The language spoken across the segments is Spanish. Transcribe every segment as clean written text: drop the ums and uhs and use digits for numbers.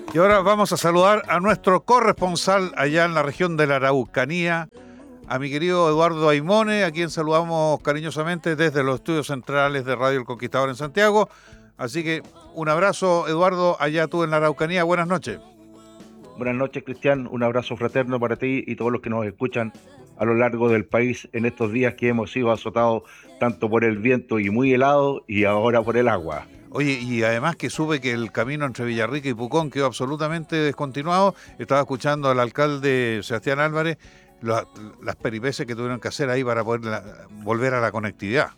Y ahora vamos a saludar a nuestro corresponsal allá en la región de la Araucanía, a mi querido Eduardo Aimone, a quien saludamos cariñosamente desde los estudios centrales de Radio El Conquistador en Santiago. Así que un abrazo, Eduardo, allá tú en la Araucanía. Buenas noches. Buenas noches, Cristian. Un abrazo fraterno para ti y todos los que nos escuchan a lo largo del país en estos días que hemos sido azotados tanto por el viento y muy helado y ahora por el agua. Oye, y además que supe que el camino entre Villarrica y Pucón quedó absolutamente descontinuado. Estaba escuchando al alcalde Sebastián Álvarez las peripecias que tuvieron que hacer ahí para poder volver a la conectividad.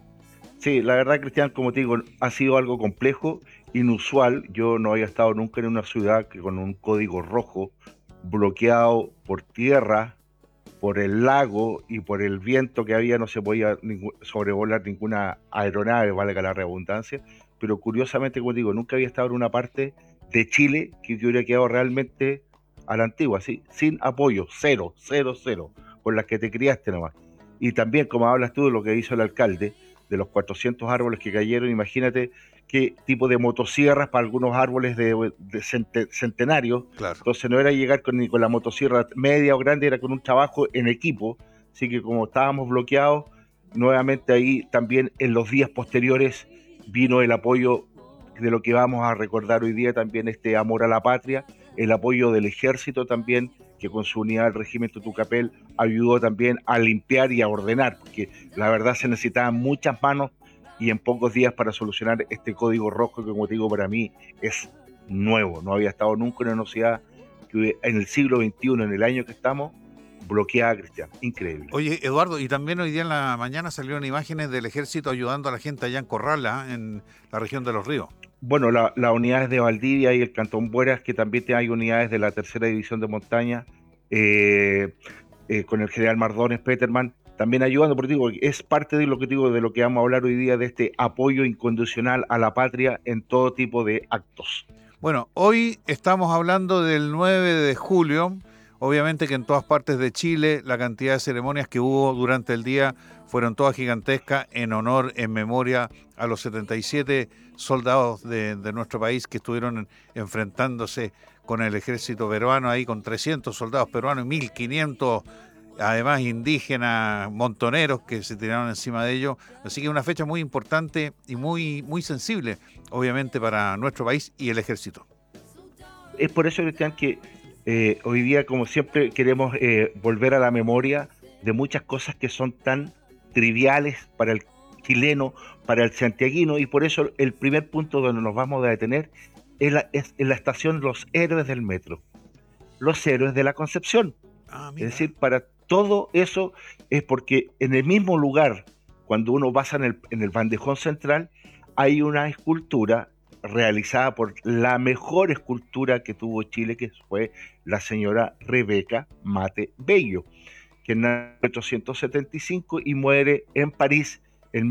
Sí, la verdad, Cristian, como te digo, ha sido algo complejo, inusual. Yo no había estado nunca en una ciudad que con un código rojo bloqueado por tierra, por el lago y por el viento que había, no se podía sobrevolar ninguna aeronave, valga la redundancia, pero curiosamente, como digo, nunca había estado en una parte de Chile que hubiera quedado realmente a la antigua, ¿sí? Sin apoyo, cero, cero, cero, por las que te criaste nomás. Y también, como hablas tú de lo que hizo el alcalde, de los 400 árboles que cayeron, imagínate qué tipo de motosierras para algunos árboles de centenarios. Claro. Entonces no era llegar ni con la motosierra media o grande, era con un trabajo en equipo. Así que como estábamos bloqueados, nuevamente ahí también en los días posteriores vino el apoyo de lo que vamos a recordar hoy día también, este amor a la patria, el apoyo del ejército también, que con su unidad del regimiento Tucapel ayudó también a limpiar y a ordenar, porque la verdad se necesitaban muchas manos y en pocos días para solucionar este código rojo que, como te digo, para mí es nuevo. No había estado nunca en una ciudad que en el siglo XXI, en el año que estamos, bloqueada, Cristian. Increíble. Oye, Eduardo, y también hoy día en la mañana salieron imágenes del ejército ayudando a la gente allá en Corral, en la región de Los Ríos. Bueno, las unidades de Valdivia y el Cantón Bueras, que también hay unidades de la tercera división de montaña, eh, con el general Mardones Peterman, también ayudando, porque digo, es parte de lo que digo, de lo que vamos a hablar hoy día, de este apoyo incondicional a la patria en todo tipo de actos. Bueno, hoy estamos hablando del 9 de julio. Obviamente que en todas partes de Chile la cantidad de ceremonias que hubo durante el día fueron todas gigantescas en honor, en memoria a los 77 soldados de nuestro país que estuvieron enfrentándose con el ejército peruano, ahí con 300 soldados peruanos y 1.500 además indígenas, montoneros que se tiraron encima de ellos. Así que una fecha muy importante y muy, muy sensible, obviamente, para nuestro país y el ejército. Es por eso, Cristian, que hoy día, como siempre, queremos volver a la memoria de muchas cosas que son tan triviales para el chileno, para el santiaguino, y por eso el primer punto donde nos vamos a detener es en la estación Los Héroes del Metro, Los Héroes de la Concepción. Ah, Es mira. decir, para todo eso es porque en el mismo lugar, cuando uno pasa en el bandejón central, hay una escultura realizada por la mejor escultura que tuvo Chile, que fue la señora Rebeca Mate Bello, que nació en 1875 y muere en París en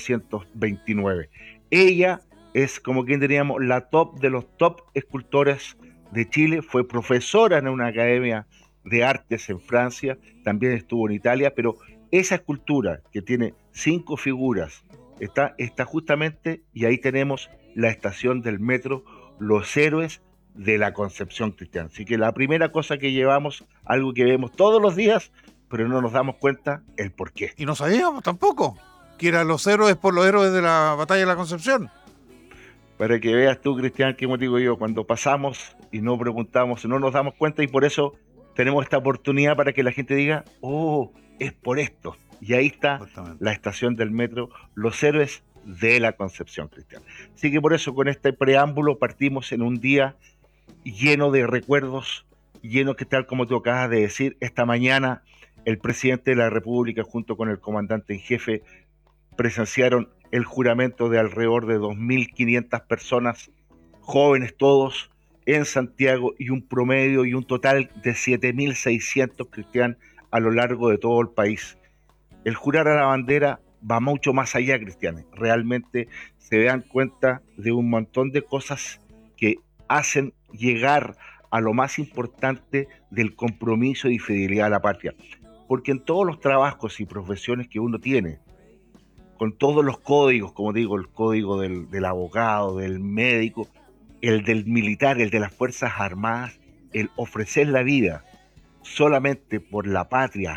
1929. Ella es, como quien diríamos, la top de los top escultores de Chile, fue profesora en una academia de artes en Francia, también estuvo en Italia, pero esa escultura que tiene 5 figuras está justamente, y ahí tenemos la estación del metro Los Héroes de la Concepción, Cristiana. Así que la primera cosa que llevamos, algo que vemos todos los días, pero no nos damos cuenta el por qué. Y no sabíamos tampoco que eran los héroes por los héroes de la batalla de la Concepción. Para que veas tú, Cristian, que como digo yo, cuando pasamos y no preguntamos, no nos damos cuenta, y por eso tenemos esta oportunidad para que la gente diga, oh, es por esto. Y ahí está Exactamente. la estación del metro Los Héroes de la Concepción, Cristian. Así que por eso con este preámbulo partimos en un día lleno de recuerdos, lleno que tal como tú acabas de decir, esta mañana el presidente de la República junto con el comandante en jefe presenciaron el juramento de alrededor de 2.500 personas, jóvenes todos, en Santiago, y un promedio y un total de 7.600 cristianos a lo largo de todo el país. El jurar a la bandera va mucho más allá, cristianos. Realmente se dan cuenta de un montón de cosas que hacen llegar a lo más importante del compromiso y fidelidad a la patria. Porque en todos los trabajos y profesiones que uno tiene, con todos los códigos, como digo, el código del abogado, del médico, el del militar, el de las Fuerzas Armadas, el ofrecer la vida solamente por la patria,